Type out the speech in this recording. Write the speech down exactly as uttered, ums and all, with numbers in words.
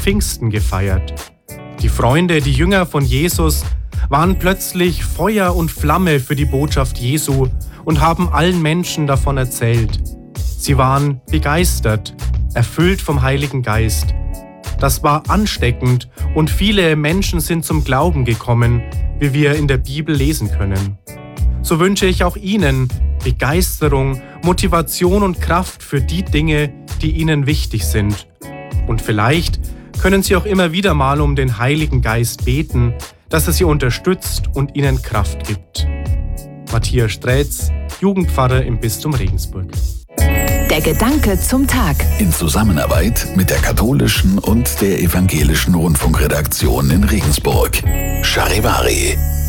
Pfingsten gefeiert. Die Freunde, die Jünger von Jesus, waren plötzlich Feuer und Flamme für die Botschaft Jesu und haben allen Menschen davon erzählt. Sie waren begeistert, erfüllt vom Heiligen Geist. Das war ansteckend und viele Menschen sind zum Glauben gekommen, wie wir in der Bibel lesen können. So wünsche ich auch Ihnen Begeisterung, Motivation und Kraft für die Dinge, die Ihnen wichtig sind. Und vielleicht können Sie auch immer wieder mal um den Heiligen Geist beten, dass er Sie unterstützt und Ihnen Kraft gibt. Matthias Strätz, Jugendpfarrer im Bistum Regensburg. Der Gedanke zum Tag. In Zusammenarbeit mit der katholischen und der evangelischen Rundfunkredaktion in Regensburg. Charivari.